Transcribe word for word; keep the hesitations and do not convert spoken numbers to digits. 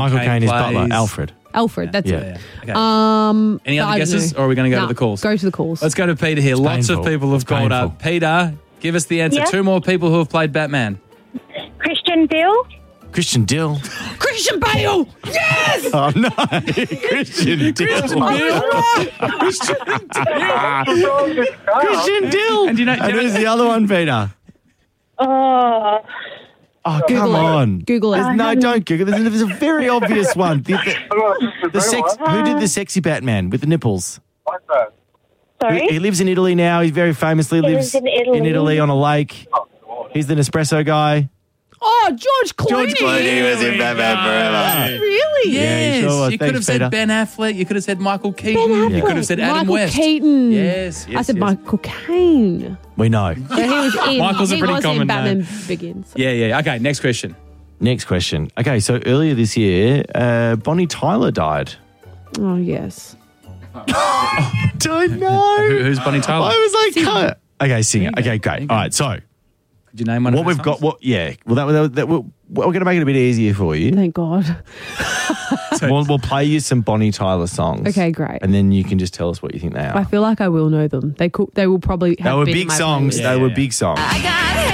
Michael Caine Caine is plays- Butler. Alfred. Alfred, that's Yeah. it. Okay. Um, Any but other I don't guesses, know. or are we going to go Nah, to the calls? Go to the calls. Let's go to Peter here. Lots painful. of people have It's called painful. up. Peter, give us the answer. Yeah. Two more people who have played Batman. Christian Bale. Christian Dill. Christian Bale! Yes! Oh, no. Christian Dill. Christian Dill. Christian Dill. And do you know- do you And know- who's the other one, Peter? Oh, Oh, Google come it. on. Google it. There's- no, don't Google it. There's, there's a very obvious one. The, the, the sex, who did the sexy Batman with the nipples? sorry. He, he lives in Italy now. He very famously lives lives in Italy. in Italy on a lake. He's the Nespresso guy. Oh, George Clooney. George Clooney was in Batman Forever. Really? Yeah, Yes. he sure was. You could Thanks, have Peter. said Ben Affleck. You could have said Michael Keaton. You could have said Adam Michael West. Keaton. Yes, yes, I said yes. Michael Caine. We know. So he was in, Michael's a he pretty was common in Batman name. Begins. Yeah, yeah. Okay, next question. Next question. Okay, so earlier this year, uh, Bonnie Tyler died. Oh, yes. Don't know. Who, who's Bonnie Tyler? I was like, Singer. cut. Okay, singer. There you go. Okay, There great. you go. All right, so Could you name one what of her we've got, songs? what, yeah, well, that, that, that, we're, we're going to make it a bit easier for you. Thank God. We'll, we'll play you some Bonnie Tyler songs. Okay, great. And then you can just tell us what you think they are. I feel like I will know them. They could, They will probably have They were been in big my songs. playlist. Yeah, they yeah, were yeah. big songs. I got